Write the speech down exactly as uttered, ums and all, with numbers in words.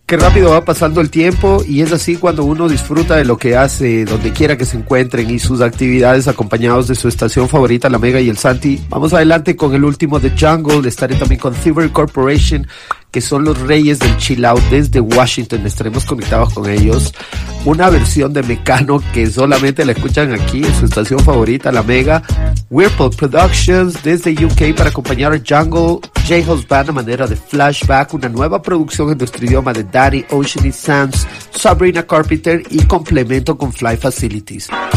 Qué rápido va pasando el tiempo y es así cuando uno disfruta de lo que hace, donde quiera que se encuentren y sus actividades acompañados de su estación favorita, la Mega y el Santi. Vamos adelante con el último de Jungle, estaré también con Thievery Corporation, que son los reyes del chill out desde Washington, estaremos conectados con ellos. Una versión de Mecano que solamente la escuchan aquí en su estación favorita, la Mega. Whirlpool Productions desde U K para acompañar a Jungle. J-House Band a manera de flashback, una nueva producción en nuestro idioma de Danny Ocean y Sam's, Sabrina Carpenter y complemento con Fly Facilities.